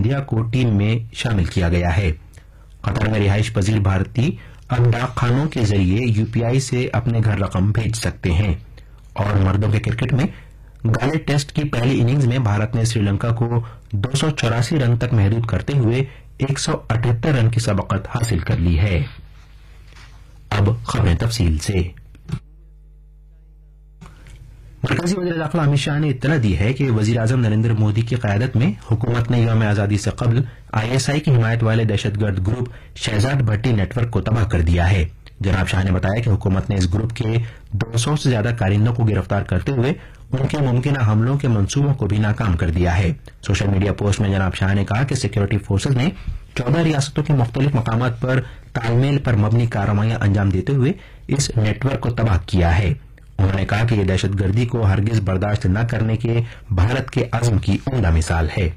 سندھیا کو ٹیم میں شامل کیا گیا ہے۔ قطر میں رہائش پذیر بھارتی اب ڈاک خانوں کے ذریعے UPI سے اپنے گھر رقم بھیج سکتے ہیں۔ اور مردوں کے کرکٹ میں گالے ٹیسٹ کی پہلی اننگز میں بھارت نے سری لنکا کو 284 رن تک محدود کرتے ہوئے 178 رن کی سبقت حاصل کر لی ہے۔ اب خبریں تفصیل سے۔ مرکزی وزیر داخلہ امت شاہ نے اطلاع دی ہے کہ وزیر اعظم نریندر مودی کی قیادت میں حکومت نے یوم آزادی سے قبل ISI کی حمایت والے دہشت گرد گروپ شہزاد بھٹی نیٹ ورک کو تباہ کر دیا ہے۔ جناب شاہ نے بتایا کہ حکومت نے اس گروپ کے 200 سے زیادہ کارندوں کو گرفتار کرتے ہوئے ان کے ممکنہ حملوں کے منصوبوں کو بھی ناکام کر دیا ہے۔ سوشل میڈیا پوسٹ میں جناب شاہ نے کہا کہ سیکورٹی فورسز نے 14 ریاستوں کے مختلف مقامات پر تال میل پر مبنی کارروائیاں انجام دیتے ہوئے اس نیٹ ورک کو تباہ کیا ہے۔ انہوں نے کہا کہ یہ دہشت گردی کو ہرگز برداشت نہ کرنے کے بھارت کے عزم کی عمدہ مثال ہے۔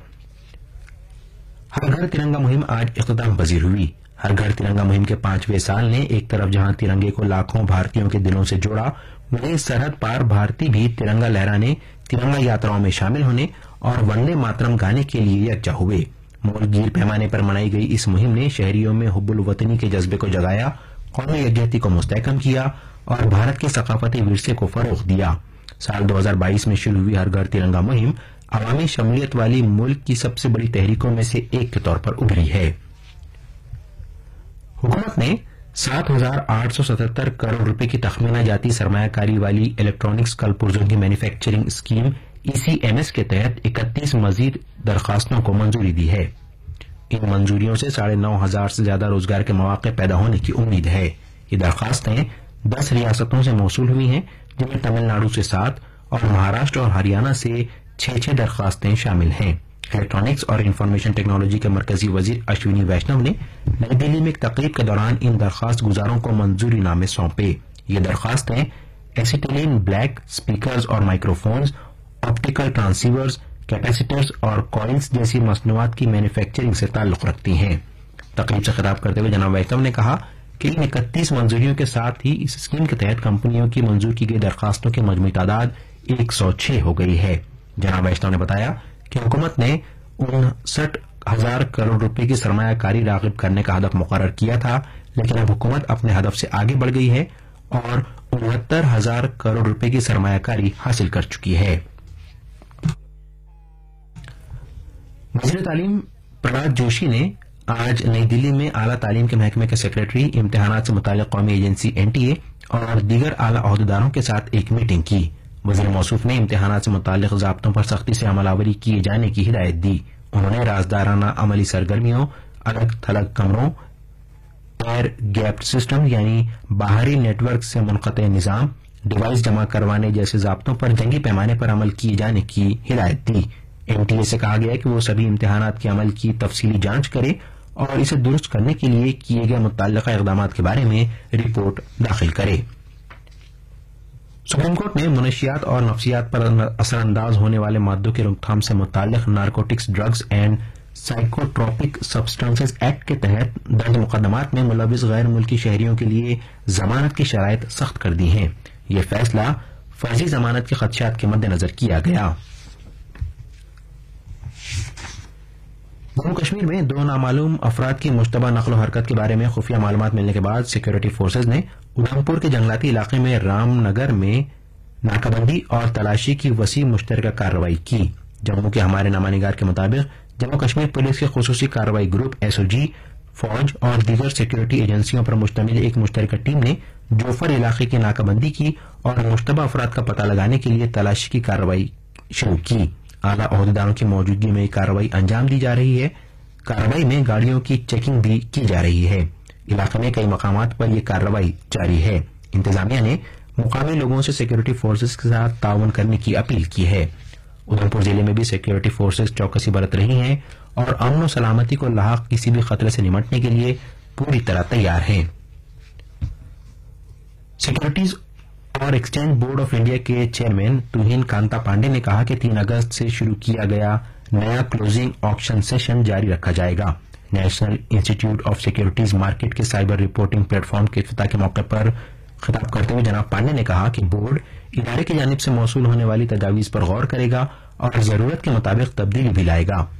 ہر گھر ترنگا مہم آج اختتام پذیر ہوئی۔ ہر گھر ترنگا مہم کے 5ویں سال نے ایک طرف جہاں ترنگے کو لاکھوں بھارتیوں کے دلوں سے جوڑا، وہیں سرحد پار بھارتی بھی ترنگا لہرانے، ترنگا یاتراؤں میں شامل ہونے اور وندے ماترم گانے کے لیے یکجا ہوئے۔ ملک گیر پیمانے پر منائی گئی اس مہم نے شہریوں میں حب الوطنی کے جذبے کو جگایا، قومی یکجہتی کو مستحکم کیا اور بھارت کے ثقافتی ورثے کو فروغ دیا۔ سال 2022 میں شروع ہوئی ہر گھر ترنگا مہم عوامی شمولیت والی ملک کی سب سے بڑی تحریکوں میں سے ایک کے طور پر ابھری ہے۔ حکومت نے 7,877 کروڑ روپے کی تخمینہ جاتی سرمایہ کاری والی الیکٹرانکس کل پرزوں کی مینوفیکچرنگ اسکیم ECMS کے تحت 31 مزید درخواستوں کو منظوری دی ہے۔ ان منظوریوں سے 9,500 سے زیادہ روزگار کے مواقع پیدا ہونے کی امید ہے۔ یہ درخواستیں 10 ریاستوں سے موصول ہوئی ہیں، جن میں تمل ناڈو سے 7 اور مہاراشٹر اور ہریانہ سے 6 درخواستیں شامل ہیں۔ الیکٹرانکس اور انفارمیشن ٹیکنالوجی کے مرکزی وزیر اشونی ویشنو نے نئی دہلی میں ایک تقریب کے دوران ان درخواست گزاروں کو منظوری نامے سونپے۔ یہ درخواستیں ایسیٹیلین بلیک اسپیکرز اور مائکرو فونز، آپٹیکل ٹرانسیورز، کیپیسیٹرز اور کوائلز جیسی مصنوعات کی مینوفیکچرنگ سے تعلق رکھتی ہیں۔ تقریب سے خطاب کرتے ہوئے جناب ویشنو نے کہا کہ ان 31 منظوریوں کے ساتھ ہی اس اسکیم کے تحت کمپنیوں کی منظور کی گئی درخواستوں کی مجموعی تعداد 106 ہو گئی ہے۔ جناب ویشنو نے بتایا کہ حکومت نے 59,000 کروڑ روپے کی سرمایہ کاری راغب کرنے کا ہدف مقرر کیا تھا، لیکن اب حکومت اپنے ہدف سے آگے بڑھ گئی ہے اور 69,000 کروڑ روپے کی سرمایہ کاری حاصل کر چکی ہے۔ وزیر تعلیم پرہلاد جوشی نے آج نئی دلی میں اعلیٰ تعلیم کے محکمے کے سیکریٹری، امتحانات سے متعلق قومی ایجنسی NTA اور دیگر اعلیٰ عہدیداروں کے ساتھ ایک میٹنگ کی۔ وزیر موصوف نے امتحانات سے متعلق ضابطوں پر سختی سے عمل آوری کیے جانے کی ہدایت دی۔ انہوں نے رازدارانہ عملی سرگرمیوں، الگ تھلگ کمروں، ایئر گیپڈ سسٹم یعنی باہری نیٹ ورک سے منقطع نظام، ڈیوائس جمع کروانے جیسے ضابطوں پر جنگی پیمانے پر عمل کیے جانے کی ہدایت دی۔ NTA سے کہا گیا کہ وہ سبھی امتحانات کے عمل کی تفصیلی جانچ کرے اور اسے درست کرنے کے لیے کیے گئے متعلقہ اقدامات کے بارے میں رپورٹ داخل کرے۔ سپریم کورٹ نے منشیات اور نفسیات پر اثر انداز ہونے والے مادوں کی روک تھام سے متعلق narcotics drugs and سائیکوٹروپک substances act کے تحت درج مقدمات میں ملوث غیر ملکی شہریوں کے لیے ضمانت کی شرائط سخت کر دی ہیں۔ یہ فیصلہ فرضی ضمانت کے خدشات کے مد نظر کیا گیا۔ جموں کشمیر میں 2 نامعلوم افراد کی مشتبہ نقل و حرکت کے بارے میں خفیہ معلومات ملنے کے بعد سیکورٹی فورسز نے ادھمپور کے جنگلاتی علاقے میں رام نگر میں ناکہ بندی اور تلاشی کی وسیع مشترکہ کارروائی کی۔ جموں کے ہمارے نامہ نگار کے مطابق جموں کشمیر پولیس کے خصوصی کارروائی گروپ SOG، فوج اور دیگر سیکورٹی ایجنسیوں پر مشتمل ایک مشترکہ ٹیم نے جوفر علاقے کی ناکہ بندی کی اور مشتبہ افراد کا پتہ لگانے کے لیے تلاشی کی کارروائی شروع کی۔ اعلیٰ عہدیداروں کی موجودگی میں یہ کارروائی انجام دی جا رہی ہے۔ کارروائی میں گاڑیوں کی چیکنگ بھی کی جا رہی ہے۔ علاقے میں کئی مقامات پر یہ کارروائی جاری ہے۔ انتظامیہ نے مقامی لوگوں سے سیکورٹی فورسز کے ساتھ تعاون کرنے کی اپیل کی ہے۔ ادھمپور ضلع میں بھی سیکورٹی فورسز چوکسی برت رہی ہیں اور امن و سلامتی کو لاحق کسی بھی خطرے سے نمٹنے کے لیے پوری طرح تیار ہیں۔ سیکورٹیز اور ایکسچینج بورڈ آف انڈیا کے چیئرمین توہین کانتا پانڈے نے کہا کہ 3 اگست سے شروع کیا گیا نیا کلوزنگ آکشن سیشن جاری رکھا جائے گا۔ نیشنل انسٹی ٹیوٹ آف سیکورٹیز مارکیٹ کے سائبر رپورٹنگ پلیٹ فارم کے افتتاح کے موقع پر خطاب کرتے ہوئے جناب پانڈے نے کہا کہ بورڈ ادارے کی جانب سے موصول ہونے والی تجاویز پر غور کرے گا اور ضرورت کے مطابق تبدیلی بھی لائے گا۔